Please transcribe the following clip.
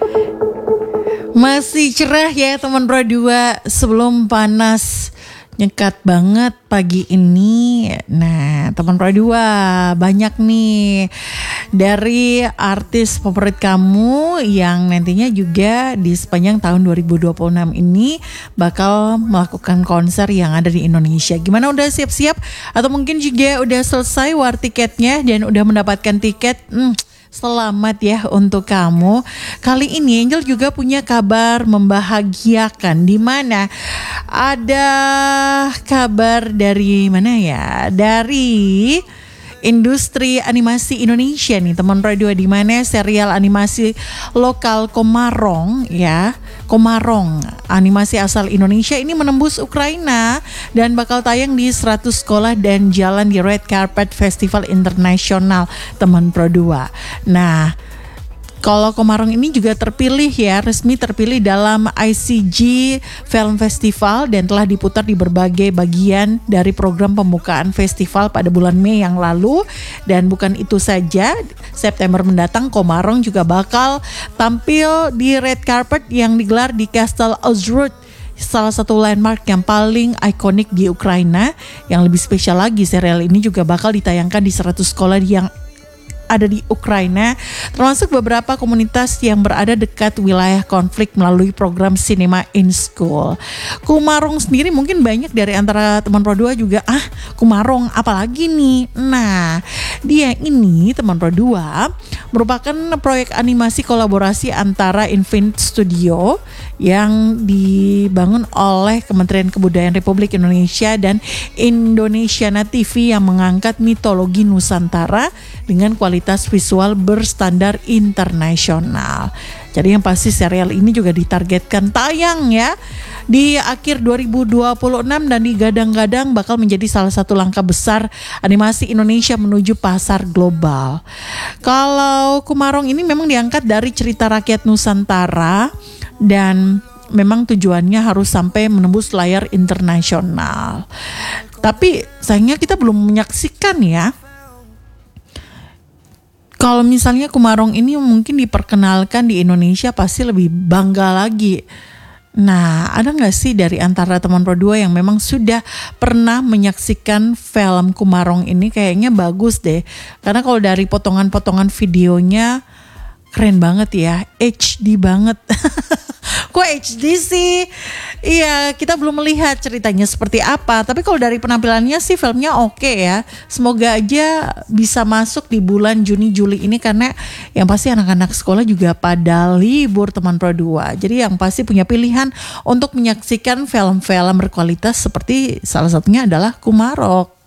Masih cerah ya teman Pro 2 sebelum panas nyekat banget pagi ini. Nah teman Pro 2 banyak nih dari artis favorit kamu yang nantinya juga di sepanjang tahun 2026 ini bakal melakukan konser yang ada di Indonesia. Gimana, udah siap-siap? Atau mungkin juga udah selesai war tiketnya dan udah mendapatkan tiket? Selamat ya untuk kamu. Kali ini Angel juga punya kabar membahagiakan, di mana ada kabar dari mana ya? Dari industri animasi Indonesia nih teman radio, di mana serial animasi lokal Komarong ya, Komarong animasi asal Indonesia ini menembus Ukraina dan bakal tayang di 100 sekolah dan jalan di Red Carpet Festival Internasional teman Pro 2. Nah, kalau Komarong ini juga terpilih ya, resmi terpilih dalam ICG Film Festival dan telah diputar di berbagai bagian dari program pembukaan festival pada bulan Mei yang lalu. Dan bukan itu saja, September mendatang Komarong juga bakal tampil di red carpet yang digelar di Castle Ozrud, salah satu landmark yang paling ikonik di Ukraina. Yang lebih spesial lagi, serial ini juga bakal ditayangkan di 100 sekolah yang ada di Ukraina, termasuk beberapa komunitas yang berada dekat wilayah konflik melalui program Cinema in School. Komarong sendiri mungkin banyak dari antara teman Pro 2 juga, Komarong apalagi nih? Nah, dia ini teman Pro 2 merupakan proyek animasi kolaborasi antara Infinite Studio yang dibangun oleh Kementerian Kebudayaan Republik Indonesia dan Indonesiana TV yang mengangkat mitologi Nusantara dengan kualitas visual berstandar internasional. Jadi yang pasti serial ini juga ditargetkan tayang ya di akhir 2026 dan digadang-gadang bakal menjadi salah satu langkah besar animasi Indonesia menuju pasar global. Kalau Komarong ini memang diangkat dari cerita rakyat Nusantara dan memang tujuannya harus sampai menembus layar internasional. Tapi sayangnya kita belum menyaksikan ya. Kalau misalnya Komarong ini mungkin diperkenalkan di Indonesia pasti lebih bangga lagi. Nah, ada gak sih dari antara teman Pro 2 yang memang sudah pernah menyaksikan film Komarong ini? Kayaknya bagus deh. Karena kalau dari potongan-potongan videonya keren banget ya, HD banget. Kok HD sih? Iya, kita belum melihat ceritanya seperti apa. Tapi kalau dari penampilannya sih filmnya oke ya. Semoga aja bisa masuk di bulan Juni-Juli ini, karena yang pasti anak-anak sekolah juga pada libur teman Pro 2. Jadi yang pasti punya pilihan untuk menyaksikan film-film berkualitas seperti salah satunya adalah Komarong.